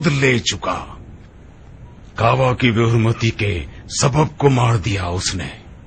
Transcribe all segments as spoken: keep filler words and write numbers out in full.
ले चुका। कावा की बेहुरमती के सबब को मार दिया उसने।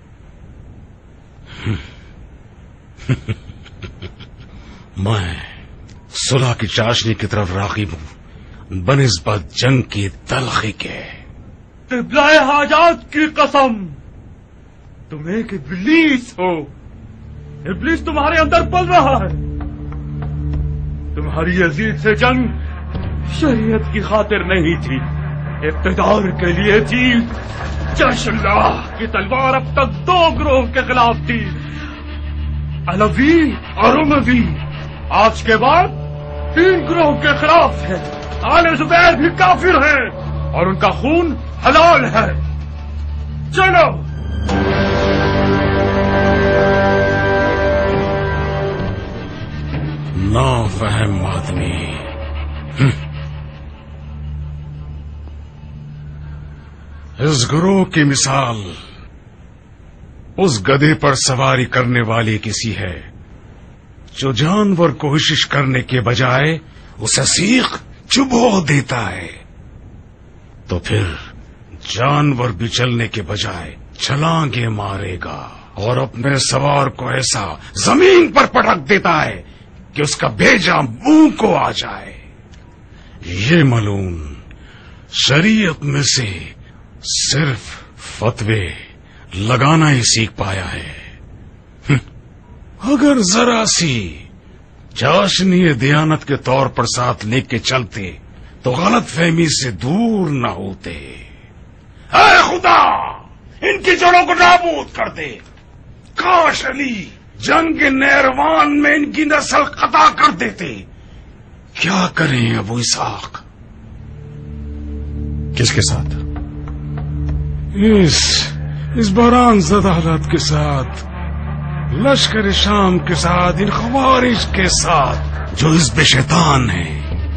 मैं सुलह की चाशनी की तरफ राग़िब हूं बनिस्बत जंग की तलखी के। क़िबला-ए हाजात की कसम, तुम एक इब्लीस हो। इब्लीस तुम्हारे अंदर पल रहा है। तुम्हारी यजीद से जंग शरीयत की खातिर नहीं थी, इक़्तिदार के लिए थी। जशल्लाह की तलवार अब तक दो ग्रोह के खिलाफ थी, अलवी और उमवी। आज के बाद तीन ग्रोह के खिलाफ है। आले जुबैर भी काफिर है और उनका खून हलाल है। चलो। नाफहम आदमी। इस गुरु की मिसाल उस गधे पर सवारी करने वाली किसी है जो जानवर कोशिश करने के बजाय उसे सीख चुभो देता है, तो फिर जानवर भी चलने के बजाय छलांगे मारेगा और अपने सवार को ऐसा जमीन पर पटक देता है कि उसका भेजा मुंह को आ जाए। ये मलून शरीयत में से सिर्फ फतवे लगाना ही सीख पाया है। अगर जरा सी चाशनी दयानत के तौर पर साथ लेके चलते तो गलत फहमी से दूर न होते। ऐ खुदा, इनकी जड़ों को नाबूद कर दे। काश अली जंग के नहरवान में इनकी नस्ल कता कर देते। क्या करें अबू इसहाक? किसके साथ? इस इस बरान ज़दा हालात के साथ, लश्कर शाम के साथ, इन खवारिज के साथ जो इस बेशैतान है।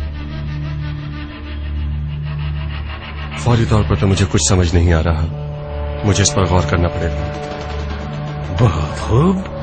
फौरी तौर पर तो मुझे कुछ समझ नहीं आ रहा, मुझे इस पर गौर करना पड़ेगा। बहुत खूब।